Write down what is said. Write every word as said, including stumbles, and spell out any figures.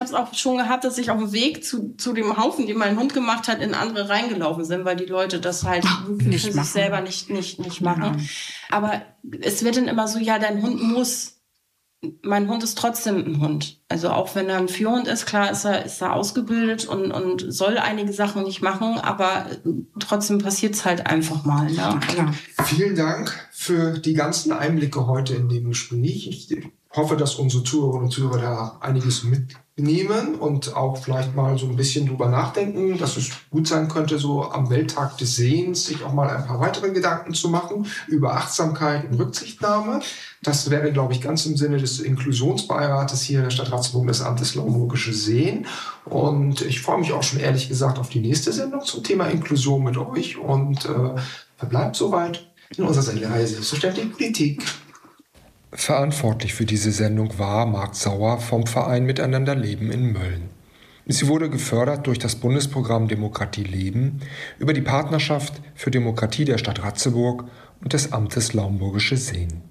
es auch schon gehabt, dass ich auf dem Weg zu, zu dem Haufen, den mein Hund gemacht hat, in andere reingelaufen sind, weil die Leute das halt nicht für machen. sich selber nicht, nicht, nicht machen. Ja. Aber es wird dann immer so, ja, dein Hund muss. Mein Hund ist trotzdem ein Hund. Also auch wenn er ein Führhund ist, klar ist er, ist er ausgebildet und, und soll einige Sachen nicht machen, aber trotzdem passiert es halt einfach mal. Ne? Klar. Vielen Dank für die ganzen Einblicke heute in dem Gespräch. Ich hoffe, dass unsere Zuhörerinnen und Zuhörer da einiges mitnehmen und auch vielleicht mal so ein bisschen drüber nachdenken, dass es gut sein könnte, so am Welttag des Sehens sich auch mal ein paar weitere Gedanken zu machen über Achtsamkeit und Rücksichtnahme. Das wäre, glaube ich, ganz im Sinne des Inklusionsbeirates hier der Stadt Ratzeburg, des Amtes Lauenburgische Seen. Und ich freue mich auch schon ehrlich gesagt auf die nächste Sendung zum Thema Inklusion mit euch und äh, verbleibt soweit in unserer Sendereise. So stellt die Politik. Verantwortlich für diese Sendung war Marc Sauer vom Verein Miteinander Leben in Mölln. Sie wurde gefördert durch das Bundesprogramm Demokratie Leben über die Partnerschaft für Demokratie der Stadt Ratzeburg und des Amtes Lauenburgische Seen.